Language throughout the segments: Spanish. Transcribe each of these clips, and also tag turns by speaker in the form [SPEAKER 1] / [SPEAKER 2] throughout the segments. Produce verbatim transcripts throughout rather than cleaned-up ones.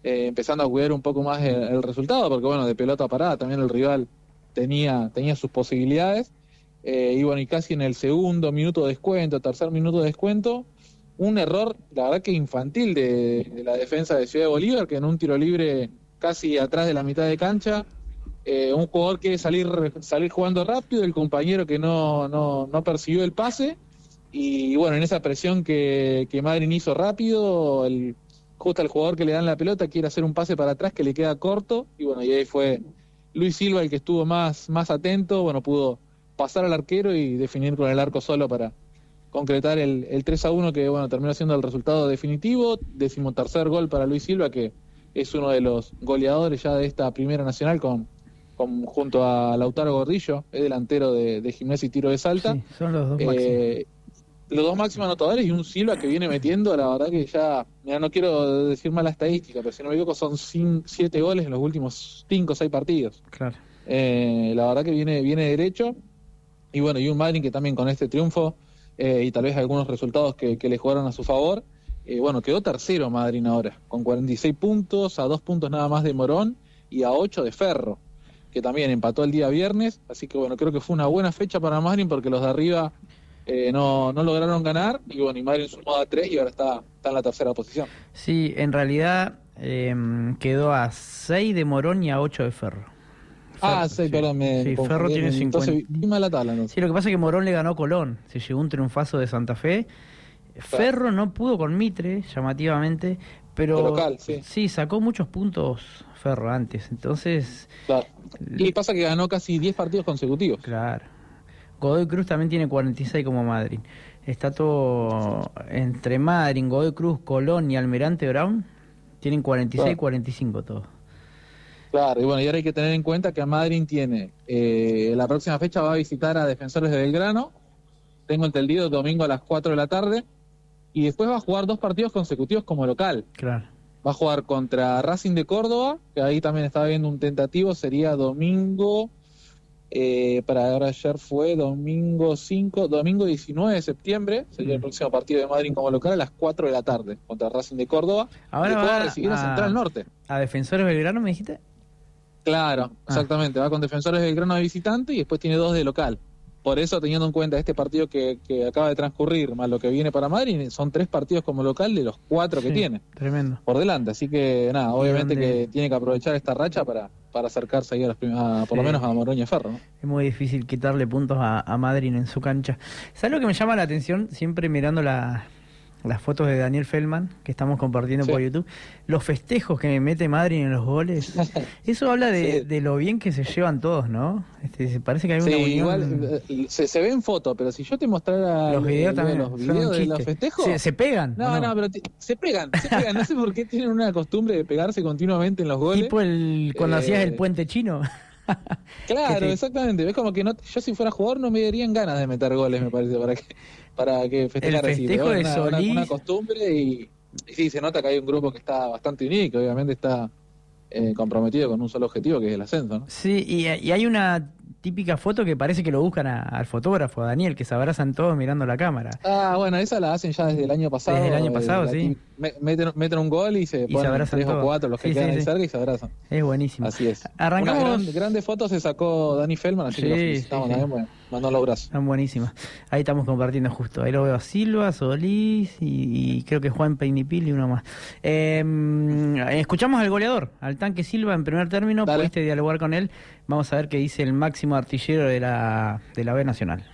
[SPEAKER 1] eh, empezando a cuidar un poco más el, el resultado, porque bueno, de pelota parada también el rival tenía, tenía sus posibilidades, eh, y bueno, y casi en el segundo minuto de descuento, tercer minuto de descuento, un error, la verdad que infantil de, de la defensa de Ciudad de Bolívar, que en un tiro libre casi atrás de la mitad de cancha, eh, un jugador quiere salir, salir jugando rápido, el compañero que no, no, no persiguió el pase, y bueno, en esa presión que, que Madryn hizo rápido, el, justo al jugador que le dan la pelota quiere hacer un pase para atrás que le queda corto, y bueno, y ahí fue Luis Silva el que estuvo más, más atento, bueno, pudo pasar al arquero y definir con el arco solo para concretar el, el tres a uno, que bueno, terminó siendo el resultado definitivo. Decimotercer gol para Luis Silva, que es uno de los goleadores ya de esta Primera Nacional, con, con junto a Lautaro Gordillo, es delantero de, de Gimnasia y Tiro de Salta.
[SPEAKER 2] Sí, son los dos
[SPEAKER 1] eh,
[SPEAKER 2] máximos.
[SPEAKER 1] Los dos máximos anotadores, y un Silva que viene metiendo, la verdad que ya, mira, no quiero decir mala estadística, pero si no me equivoco son cinco, siete goles en los últimos cinco o seis partidos.
[SPEAKER 2] Claro.
[SPEAKER 1] Eh, la verdad que viene, viene derecho, y bueno, y un Madryn que también con este triunfo, eh, y tal vez algunos resultados que, que le jugaron a su favor, eh, bueno, quedó tercero Madryn ahora, con cuarenta y seis puntos, a dos puntos nada más de Morón, y a ocho de Ferro, que también empató el día viernes, así que bueno, creo que fue una buena fecha para Madryn, porque los de arriba Eh, no, no lograron ganar, y bueno, y Madryn sumó a tres y ahora está, está en la tercera posición.
[SPEAKER 2] Sí, en realidad eh, quedó a seis de Morón y a ocho de Ferro.
[SPEAKER 1] Ah,
[SPEAKER 2] Ferro,
[SPEAKER 1] sí, perdón, me
[SPEAKER 2] sí,
[SPEAKER 1] confundí.
[SPEAKER 2] Ferro tiene cincuenta.
[SPEAKER 1] Entonces, vi mal la tabla, ¿no?
[SPEAKER 2] Sí, lo que pasa es que Morón le ganó a Colón, se llevó un triunfazo de Santa Fe. Ferro no pudo con Mitre, llamativamente, pero
[SPEAKER 1] De local, sí.
[SPEAKER 2] sí, sacó muchos puntos Ferro antes, entonces...
[SPEAKER 1] Claro. Y pasa que ganó casi diez partidos consecutivos.
[SPEAKER 2] Claro. Godoy Cruz también tiene cuarenta y seis como Madryn. Está todo entre Madryn, Godoy Cruz, Colón y Almirante Brown. Tienen cuarenta y seis,
[SPEAKER 1] Claro.
[SPEAKER 2] cuarenta y cinco todos.
[SPEAKER 1] Claro, y bueno, y ahora hay que tener en cuenta que a Madryn tiene, eh, la próxima fecha va a visitar a Defensores de Belgrano, tengo entendido, domingo a las cuatro de la tarde, y después va a jugar dos partidos consecutivos como local.
[SPEAKER 2] Claro.
[SPEAKER 1] Va a jugar contra Racing de Córdoba, que ahí también estaba viendo un tentativo, sería domingo... Eh, para ahora ayer fue domingo cinco, domingo diecinueve de septiembre, sería el próximo partido de Madryn como local a las cuatro de la tarde contra Racing de Córdoba.
[SPEAKER 2] Ahora
[SPEAKER 1] y después va
[SPEAKER 2] va
[SPEAKER 1] a recibir a,
[SPEAKER 2] a-
[SPEAKER 1] Central Norte.
[SPEAKER 2] ¿A Defensores Belgrano me dijiste?
[SPEAKER 1] Claro,
[SPEAKER 2] Ah.
[SPEAKER 1] exactamente, va con Defensores de Belgrano de visitante y después tiene dos de local. Por eso, teniendo en cuenta este partido que, que acaba de transcurrir, más lo que viene para Madryn, son tres partidos como local de los cuatro
[SPEAKER 2] Sí,
[SPEAKER 1] que tiene
[SPEAKER 2] Tremendo.
[SPEAKER 1] por delante. Así que nada, obviamente
[SPEAKER 2] dónde-
[SPEAKER 1] que tiene que aprovechar esta racha para, para acercarse ahí a los prim- a, por lo
[SPEAKER 2] Sí.
[SPEAKER 1] menos a Morón y a Ferro, ¿no?
[SPEAKER 2] Es muy difícil quitarle puntos a, a Madryn en su cancha. ¿Sabes lo que me llama la atención? Siempre mirando la, las fotos de Daniel Feldman, que estamos compartiendo
[SPEAKER 1] Sí.
[SPEAKER 2] por YouTube, los festejos que mete Madryn en los goles. Eso habla de,
[SPEAKER 1] Sí.
[SPEAKER 2] de lo bien que se llevan todos, ¿no? Este, se parece que hay una
[SPEAKER 1] Sí,
[SPEAKER 2] unión.
[SPEAKER 1] igual eh, se, se ve en foto, pero si yo te mostrara
[SPEAKER 2] Los videos
[SPEAKER 1] el-
[SPEAKER 2] también
[SPEAKER 1] los
[SPEAKER 2] son
[SPEAKER 1] videos
[SPEAKER 2] un
[SPEAKER 1] de los
[SPEAKER 2] chiste.
[SPEAKER 1] festejos,
[SPEAKER 2] Se, se pegan.
[SPEAKER 1] no,
[SPEAKER 2] ¿o
[SPEAKER 1] no, pero te- se pegan, se pegan. No sé por qué tienen una costumbre de pegarse continuamente en los goles.
[SPEAKER 2] Tipo el cuando
[SPEAKER 1] Eh,
[SPEAKER 2] hacías el puente chino.
[SPEAKER 1] Claro,
[SPEAKER 2] que te-
[SPEAKER 1] exactamente. Ves como que no, yo si fuera jugador no me darían ganas de meter goles, me parece, para que para que festejar así.
[SPEAKER 2] festejo
[SPEAKER 1] Pero
[SPEAKER 2] de
[SPEAKER 1] bueno, una,
[SPEAKER 2] Solís-
[SPEAKER 1] una, una costumbre y, y sí, se nota que hay un grupo que está bastante único, obviamente está eh, comprometido con un solo objetivo, que es el ascenso, ¿no?
[SPEAKER 2] Sí, y, y hay una típica foto que parece que lo buscan a- al fotógrafo, a Daniel, que se abrazan todos mirando la cámara.
[SPEAKER 1] Ah, bueno, esa la hacen ya desde el año pasado.
[SPEAKER 2] Desde el año pasado,
[SPEAKER 1] la
[SPEAKER 2] sí.
[SPEAKER 1] típica- me- Meten, meten un gol y se
[SPEAKER 2] se
[SPEAKER 1] ponen
[SPEAKER 2] abrazan
[SPEAKER 1] tres o
[SPEAKER 2] todos.
[SPEAKER 1] cuatro los que
[SPEAKER 2] Sí,
[SPEAKER 1] quedan
[SPEAKER 2] sí,
[SPEAKER 1] ahí
[SPEAKER 2] sí.
[SPEAKER 1] cerca y se abrazan.
[SPEAKER 2] Es buenísimo.
[SPEAKER 1] Así es.
[SPEAKER 2] Arrancamos-
[SPEAKER 1] Una gran, grande foto se sacó Dani Feldman, así
[SPEAKER 2] Sí,
[SPEAKER 1] que lo
[SPEAKER 2] sí,
[SPEAKER 1] felicitamos
[SPEAKER 2] sí.
[SPEAKER 1] también, bueno, mandó los brazos.
[SPEAKER 2] Están buenísimas. Ahí estamos compartiendo justo. Ahí lo veo a Silva, Solís y, y creo que Juan Peinipil y uno más. Eh, escuchamos al goleador, al Tanque Silva en primer término.
[SPEAKER 1] Dale.
[SPEAKER 2] Pudiste dialogar con él. Vamos a ver qué dice el máximo artillero de la, de la B Nacional.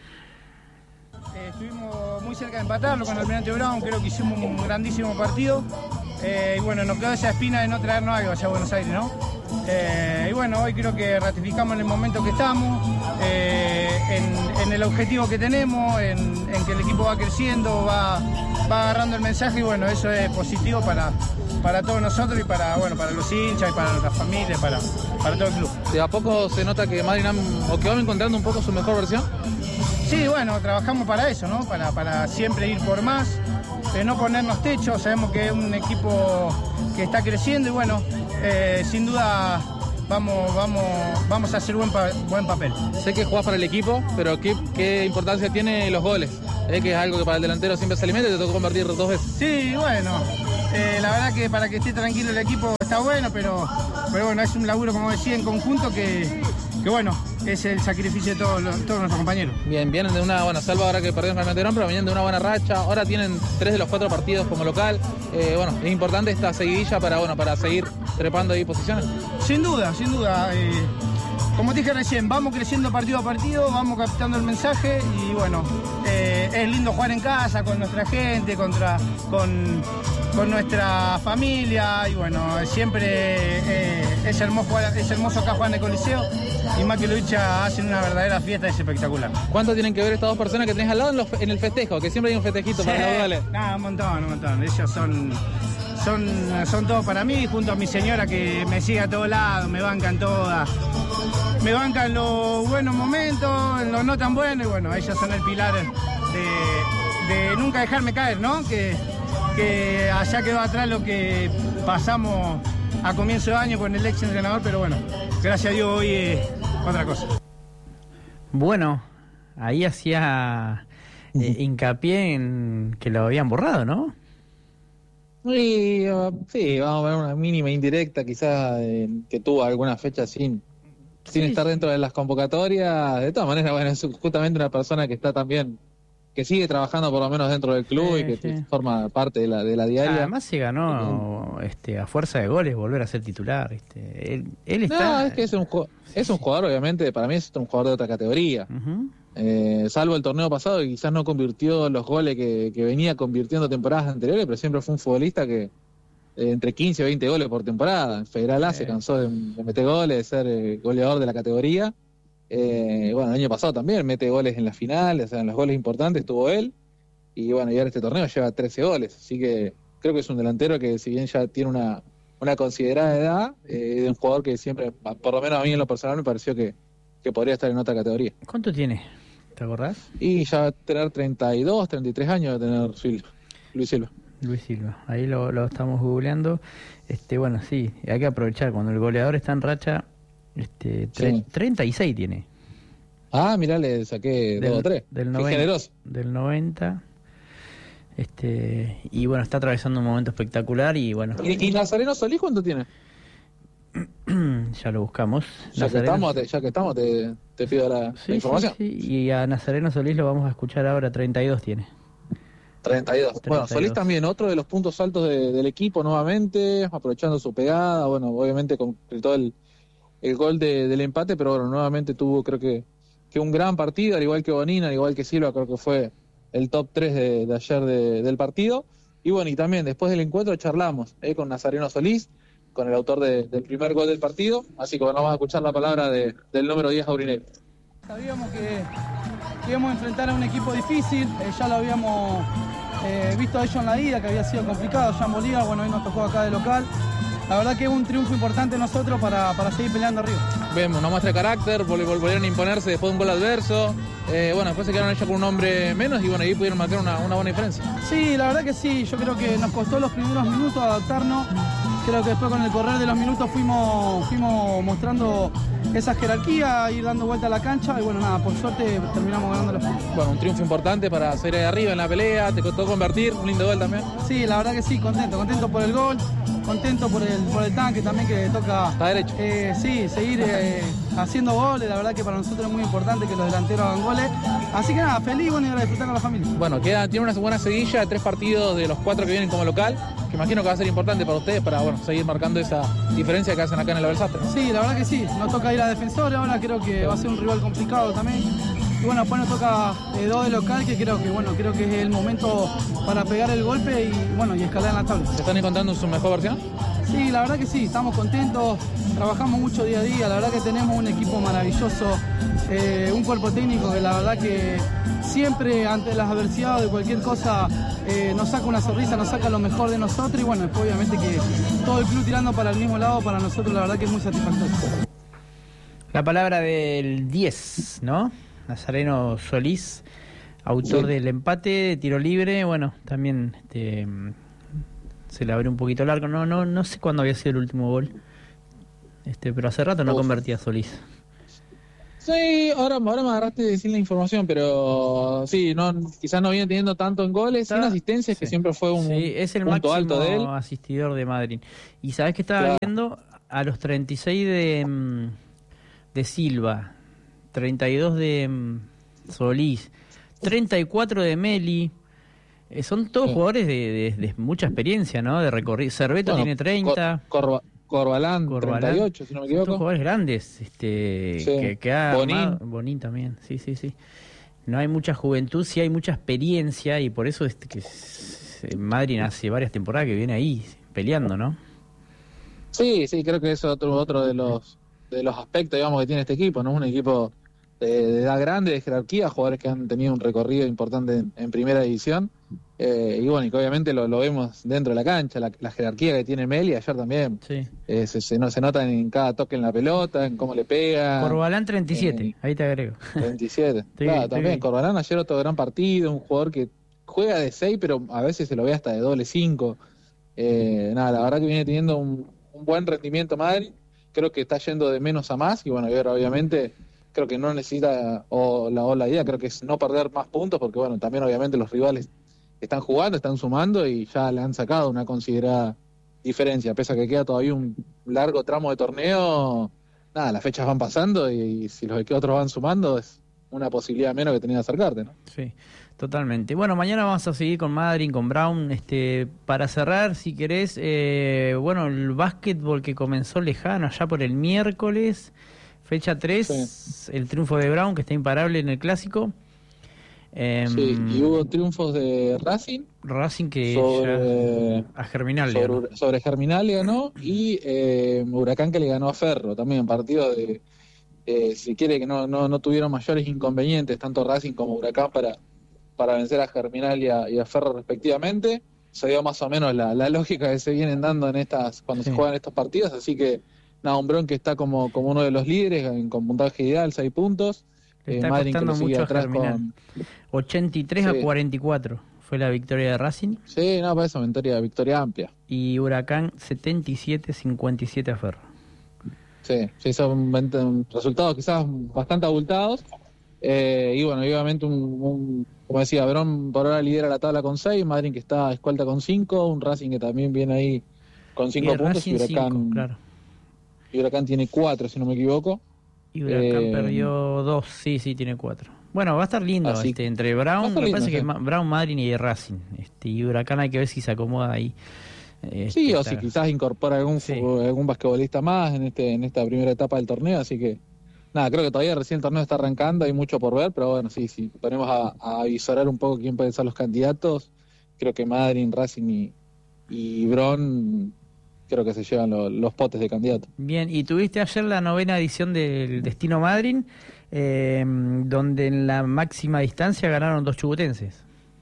[SPEAKER 3] Eh, estuvimos muy cerca de empatarlo con Almirante Brown, creo que hicimos un grandísimo partido. Eh, y bueno, nos quedó esa espina de no traernos algo allá a Buenos Aires, ¿no? Eh, y bueno, hoy creo que ratificamos en el momento que estamos, eh, en, en el objetivo que tenemos, en, en que el equipo va creciendo, va, va agarrando el mensaje y bueno, eso es positivo para, para todos nosotros y para, bueno, para los hinchas y para nuestras familias, para, para todo el club.
[SPEAKER 1] De a poco se nota que Madryn han- o que van encontrando un poco su mejor versión.
[SPEAKER 3] Sí, bueno, trabajamos para eso, ¿no? Para, para siempre ir por más, eh, no ponernos techos, sabemos que es un equipo que está creciendo y bueno, eh, sin duda vamos, vamos, vamos a hacer buen, pa- buen papel.
[SPEAKER 1] Sé que jugás para el equipo, pero ¿qué, qué importancia tienen los goles? Es que es algo que para el delantero siempre se alimenta y te tocó convertir dos veces.
[SPEAKER 3] Sí, bueno, Eh, la verdad que para que esté tranquilo el equipo está bueno, pero, pero bueno, es un laburo, como decía, en conjunto que, que bueno, es el sacrificio de todos, los, todos nuestros compañeros.
[SPEAKER 1] Bien, vienen de una buena salva ahora que perdieron con el Meteorón, pero vienen de una buena racha. Ahora tienen tres de los cuatro partidos como local. Eh, bueno, es importante esta seguidilla para, bueno, para seguir trepando ahí posiciones.
[SPEAKER 3] Sin duda, sin duda. Eh, como te dije recién, vamos creciendo partido a partido, vamos captando el mensaje y bueno, eh, es lindo jugar en casa con nuestra gente, contra, con, con nuestra familia y bueno, siempre eh, es, hermoso jugar, es hermoso acá jugar en el Coliseo y más que lucha hacen una verdadera fiesta, es espectacular.
[SPEAKER 1] ¿Cuánto tienen que ver estas dos personas que tenés al lado en, los, en el festejo? Que siempre hay un festejito
[SPEAKER 3] sí,
[SPEAKER 1] para los goles.
[SPEAKER 3] Nada, un montón, un montón. Ellos son, son, son todos para mí, junto a mi señora que me sigue a todos lados, me bancan todas. Me bancan los buenos momentos, los no tan buenos, y bueno, ellos son el pilar de, de nunca dejarme caer, ¿no? Que, que allá quedó atrás lo que pasamos a comienzo de año con el ex entrenador, pero bueno, gracias a Dios hoy es otra cosa.
[SPEAKER 2] Bueno, ahí hacía eh, hincapié en que lo habían borrado, ¿no?
[SPEAKER 1] Y, uh, sí, vamos a ver una mínima indirecta, quizás eh, que tuvo alguna fecha sin... sin sí. estar dentro de las convocatorias. De todas maneras, bueno, es justamente una persona que está también, que sigue trabajando por lo menos dentro del club sí, y que sí. forma parte de la, de la diaria.
[SPEAKER 2] Además se ganó este, a fuerza de goles volver a ser titular. Este. Él, él está...
[SPEAKER 1] No, es que es un, es un jugador, obviamente, para mí es un jugador de otra categoría. Uh-huh. eh, salvo el torneo pasado, que quizás no convirtió los goles que, que venía convirtiendo temporadas anteriores, pero siempre fue un futbolista que entre quince o veinte goles por temporada. En Federal A sí. se cansó de, de meter goles, de ser eh, goleador de la categoría. Eh, bueno, el año pasado también mete goles en la final, o sea, en los goles importantes estuvo él. Y bueno, y ahora este torneo lleva trece goles. Así que creo que es un delantero que, si bien ya tiene una, una considerada edad, eh, de un jugador que siempre, por lo menos a mí en lo personal, me pareció que, que podría estar en otra categoría.
[SPEAKER 2] ¿Cuánto tiene? ¿Te acordás?
[SPEAKER 1] Y ya va a tener treinta y dos, treinta y tres años, va a tener Silva, Luis Silva.
[SPEAKER 2] Luis Silva, ahí lo, lo estamos googleando. Este, bueno, sí, hay que aprovechar cuando el goleador está en racha. Este, tre- sí. treinta y seis tiene.
[SPEAKER 1] Ah, mirá, le saqué dos o tres.
[SPEAKER 2] Del noventa,
[SPEAKER 1] generoso.
[SPEAKER 2] Del noventa. Este, y bueno, está atravesando un momento espectacular y bueno.
[SPEAKER 1] ¿Y, y Nazareno Solís cuánto tiene?
[SPEAKER 2] Ya lo buscamos.
[SPEAKER 1] Ya Nazareno... que estamos, te, ya que estamos, te, te pido la,
[SPEAKER 2] sí,
[SPEAKER 1] la información.
[SPEAKER 2] Sí, sí. Y a Nazareno Solís lo vamos a escuchar ahora, treinta y dos tiene.
[SPEAKER 1] treinta y dos. treinta y dos. Bueno, Solís también, otro de los puntos altos de, del equipo nuevamente, aprovechando su pegada, bueno, obviamente concretó el, el gol de, del empate, pero bueno, nuevamente tuvo creo que, que un gran partido, al igual que Bonina, al igual que Silva, creo que fue el top tres de, de ayer de, del partido. Y bueno, y también después del encuentro charlamos eh, con Nazareno Solís, con el autor de, del primer gol del partido, así que bueno, vamos a escuchar la palabra de, del número diez Aurinegro.
[SPEAKER 4] Sabíamos que, que íbamos a enfrentar a un equipo difícil, eh, ya lo habíamos eh, visto a ellos en la ida, que había sido complicado ya en Bolívar, bueno, hoy nos tocó acá de local. La verdad que es un triunfo importante nosotros para, para seguir peleando arriba.
[SPEAKER 1] Vemos una muestra de carácter, vol- vol- volvieron a imponerse después de un gol adverso, eh, bueno, después se quedaron ellos con un hombre menos y bueno, ahí pudieron marcar una, una buena diferencia.
[SPEAKER 4] Sí, la verdad que sí, yo creo que nos costó los primeros minutos adaptarnos, creo que después con el correr de los minutos fuimos, fuimos mostrando esa jerarquía, ir dando vuelta a la cancha y bueno, nada, por suerte terminamos ganando los puntos.
[SPEAKER 1] Bueno, un triunfo importante para seguir ahí arriba en la pelea, te costó convertir, un lindo gol también.
[SPEAKER 4] Sí, la verdad que sí, contento, contento por el gol, contento por el, por el tanque también que toca.
[SPEAKER 1] Está derecho.
[SPEAKER 4] Eh, sí, seguir eh, haciendo goles, la verdad que para nosotros es muy importante que los delanteros hagan goles. Así que nada, feliz, bueno, y ahora disfrutar con la familia.
[SPEAKER 1] Bueno, queda, tiene una buena seguilla de tres partidos de los cuatro que vienen como local, que imagino que va a ser importante para ustedes para bueno, seguir marcando esa diferencia que hacen acá en el Abel Sastre.
[SPEAKER 4] Sí, la verdad que sí, nos toca ir a Defensor, ahora creo que va a ser un rival complicado también. Y bueno, después nos toca eh, dos de local, que creo que bueno, creo que es el momento para pegar el golpe y bueno, y escalar en la tabla.
[SPEAKER 1] ¿Se están encontrando en su mejor versión?
[SPEAKER 4] Sí, la verdad que sí, estamos contentos, trabajamos mucho día a día, la verdad que tenemos un equipo maravilloso, eh, un cuerpo técnico que la verdad que siempre ante las adversidades de cualquier cosa eh, nos saca una sonrisa, nos saca lo mejor de nosotros y bueno, después obviamente que todo el club tirando para el mismo lado, para nosotros la verdad que es muy satisfactorio.
[SPEAKER 2] La palabra del diez, ¿no? Nazareno Solís, autor sí. del empate, tiro libre, bueno, también este, se le abrió un poquito largo, no no no sé cuándo había sido el último gol, este pero hace rato no Uf. convertía Solís.
[SPEAKER 1] Sí, ahora, ahora me agarraste de decir la información, pero sí, no, quizás no viene teniendo tanto en goles,
[SPEAKER 2] Está,
[SPEAKER 1] sin asistencias,
[SPEAKER 2] sí.
[SPEAKER 1] que siempre fue un,
[SPEAKER 2] sí, es el
[SPEAKER 1] punto
[SPEAKER 2] máximo
[SPEAKER 1] alto de él.
[SPEAKER 2] asistidor de Madrid. Y sabes que estaba
[SPEAKER 1] Claro.
[SPEAKER 2] viendo a los treinta y seis de, de Silva, treinta y dos de Solís, treinta y cuatro de Meli. Eh, son todos
[SPEAKER 1] Sí.
[SPEAKER 2] jugadores de, de, de mucha experiencia, ¿no? De recorrido. Cerveto
[SPEAKER 1] Bueno,
[SPEAKER 2] tiene treinta.
[SPEAKER 1] Cor, Corba, Corbalán,
[SPEAKER 2] Corbalán,
[SPEAKER 1] treinta y ocho, si no me
[SPEAKER 2] son todos
[SPEAKER 1] equivoco.
[SPEAKER 2] jugadores grandes, este,
[SPEAKER 1] Sí.
[SPEAKER 2] que, que ha
[SPEAKER 1] Bonín.
[SPEAKER 2] armado- Bonín también, sí, sí, sí. No hay mucha juventud, sí hay mucha experiencia y por eso es que s- Madrid hace varias temporadas que viene ahí peleando, ¿no?
[SPEAKER 1] Sí, sí, creo que es otro otro de los de los aspectos, digamos, que tiene este equipo, ¿no? Un equipo de, de edad grande, de jerarquía, jugadores que han tenido un recorrido importante en, en primera división. Eh, y bueno, y que obviamente lo, lo vemos dentro de la cancha, la, la jerarquía que tiene Meli, ayer también.
[SPEAKER 2] Sí.
[SPEAKER 1] Eh, se, se, no, se nota en cada toque en la pelota, en cómo le pega.
[SPEAKER 2] Corbalán treinta y siete,
[SPEAKER 1] eh,
[SPEAKER 2] ahí te agrego.
[SPEAKER 1] veintisiete.
[SPEAKER 2] Estoy-
[SPEAKER 1] Claro,
[SPEAKER 2] estoy
[SPEAKER 1] también
[SPEAKER 2] bien.
[SPEAKER 1] Corbalán ayer otro gran partido, un jugador que juega de seis, pero a veces se lo ve hasta de doble cinco. Eh, nada, la verdad que viene teniendo un, un buen rendimiento Madrid, creo que está yendo de menos a más, y bueno, y ahora obviamente creo que no necesita, o la, o la idea creo que es no perder más puntos, porque bueno, también obviamente los rivales están jugando, están sumando y ya le han sacado una considerada diferencia, pese a que queda todavía un largo tramo de torneo. Nada, las fechas van pasando y, y si los otros van sumando es una posibilidad menos que tenía de acercarte, ¿no?
[SPEAKER 2] Sí, totalmente. Bueno, mañana vamos a seguir con Madrid, con Brown. Este, para cerrar, si querés, eh, bueno, el básquetbol que comenzó lejano, allá por el miércoles, fecha tres,
[SPEAKER 1] Sí.
[SPEAKER 2] el triunfo de Brown, que está imparable en el Clásico. Eh,
[SPEAKER 1] Sí, y hubo triunfos de Racing
[SPEAKER 2] Racing que
[SPEAKER 1] sobre,
[SPEAKER 2] ya a Germinal le ganó.
[SPEAKER 1] sobre, sobre Germinal le ganó, y eh, Huracán que le ganó a Ferro, también partido de, eh, si quiere que no, no, no tuvieron mayores inconvenientes, tanto Racing como Huracán, para, para vencer a Germinal y a, y a Ferro respectivamente. Se dio más o menos la, la lógica que se vienen dando en estas cuando
[SPEAKER 2] Sí.
[SPEAKER 1] se juegan estos partidos, así que nada, un Bron que está como, como uno de los líderes en- con puntaje ideal, seis puntos.
[SPEAKER 2] Le
[SPEAKER 1] Eh,
[SPEAKER 2] está
[SPEAKER 1] Madrid que
[SPEAKER 2] costando
[SPEAKER 1] lo sigue
[SPEAKER 2] mucho a
[SPEAKER 1] atrás
[SPEAKER 2] Germinal.
[SPEAKER 1] con...
[SPEAKER 2] ochenta y tres
[SPEAKER 1] Sí.
[SPEAKER 2] a cuarenta y cuatro fue la victoria de Racing.
[SPEAKER 1] Sí, no, para eso, victoria, victoria amplia.
[SPEAKER 2] Y Huracán setenta y siete a cincuenta y siete a Ferro.
[SPEAKER 1] Sí, sí, son ven- resultados quizás bastante abultados. Eh, y bueno, y obviamente, un, un- como decía, Verón por ahora lidera la tabla con seis, Madrid que está escuelta con cinco, un Racing que también viene ahí con cinco
[SPEAKER 2] Y
[SPEAKER 1] puntos,
[SPEAKER 2] Racing
[SPEAKER 1] y Huracán,
[SPEAKER 2] cinco, claro.
[SPEAKER 1] y Huracán tiene cuatro, si no me equivoco.
[SPEAKER 2] Y Huracán
[SPEAKER 1] Eh,
[SPEAKER 2] perdió dos, sí, sí, tiene cuatro. Bueno, va a estar lindo
[SPEAKER 1] Así-
[SPEAKER 2] este entre
[SPEAKER 1] Va a
[SPEAKER 2] Brown,
[SPEAKER 1] estar
[SPEAKER 2] me
[SPEAKER 1] lindo,
[SPEAKER 2] parece que
[SPEAKER 1] sí.
[SPEAKER 2] Ma- Brown, Madrid y Racing. Este, y Huracán hay que ver si se acomoda ahí. Este,
[SPEAKER 1] Sí, o
[SPEAKER 2] está-
[SPEAKER 1] si quizás incorpora algún,
[SPEAKER 2] Sí.
[SPEAKER 1] fu- algún basquetbolista más en este en esta primera etapa del torneo, así que nada, creo que todavía recién el torneo está arrancando, hay mucho por ver, pero bueno, sí, sí, ponemos a, a avisorar un poco quién pueden ser los candidatos. Creo que Madrid, Racing y, y Bron creo que se llevan lo- los potes de candidato.
[SPEAKER 2] Bien, y tuviste ayer la novena edición del Destino Madrid, eh, donde en la máxima distancia ganaron dos chubutenses.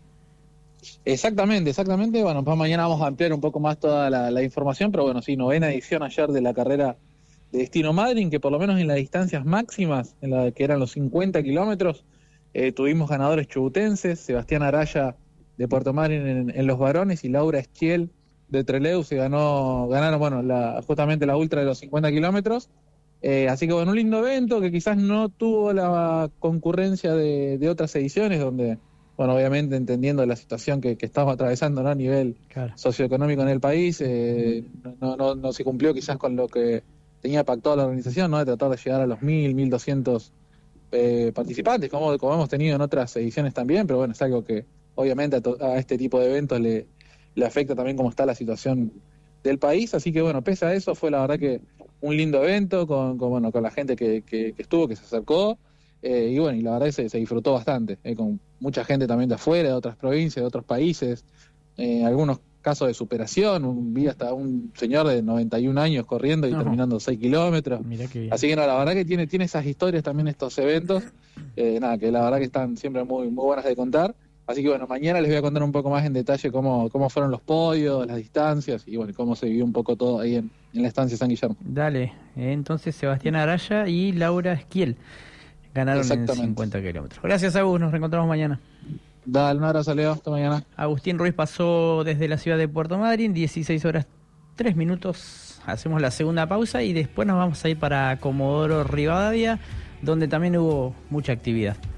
[SPEAKER 1] Exactamente, exactamente. Bueno, para mañana vamos a ampliar un poco más toda la, la información, pero bueno, sí, novena edición ayer de la carrera de Destino Madryn, que por lo menos en las distancias máximas, en la que eran los cincuenta kilómetros, eh, tuvimos ganadores chubutenses, Sebastián Araya de Puerto Madryn en, en los varones y Laura Esquiel de Trelew se ganó, ganaron, bueno, la, justamente la ultra de los cincuenta kilómetros. Eh, así que bueno, un lindo evento que quizás no tuvo la concurrencia de, de otras ediciones, donde, bueno, obviamente entendiendo la situación que, que estamos atravesando, ¿no?, a nivel
[SPEAKER 2] Claro.
[SPEAKER 1] socioeconómico en el país, eh, no, no, no se cumplió quizás con lo que tenía pactado la organización, ¿no?, de tratar de llegar a los mil, mil doscientos eh, participantes, como, como hemos tenido en otras ediciones también, pero bueno, es algo que obviamente a, to- a este tipo de eventos le, le afecta también cómo está la situación del país, así que bueno, pese a eso, fue la verdad que un lindo evento con, con, bueno, con la gente que, que, que estuvo, que se acercó, eh, y bueno, y la verdad que se, se disfrutó bastante, eh, con mucha gente también de afuera, de otras provincias, de otros países, eh, algunos casos de superación, un, vi hasta un señor de noventa y un años corriendo y
[SPEAKER 2] Ajá.
[SPEAKER 1] terminando seis kilómetros,
[SPEAKER 2] Mirá qué bien.
[SPEAKER 1] así que no, la verdad que tiene, tiene esas historias también estos eventos, eh, nada, que la verdad que están siempre muy, muy buenas de contar. Así que bueno, mañana les voy a contar un poco más en detalle cómo, cómo fueron los podios, las distancias y bueno, cómo se vivió un poco todo ahí en, en la estancia San Guillermo.
[SPEAKER 2] Dale, eh, entonces Sebastián Araya y Laura Esquiel ganaron en
[SPEAKER 1] Exactamente.
[SPEAKER 2] cincuenta kilómetros. Gracias, Agus, nos reencontramos mañana.
[SPEAKER 1] Dale, un abrazo, Leo, hasta mañana.
[SPEAKER 2] Agustín Ruiz pasó desde la ciudad de Puerto Madryn, dieciséis horas tres minutos. Hacemos la segunda pausa y después nos vamos a ir para Comodoro Rivadavia, donde también hubo mucha actividad.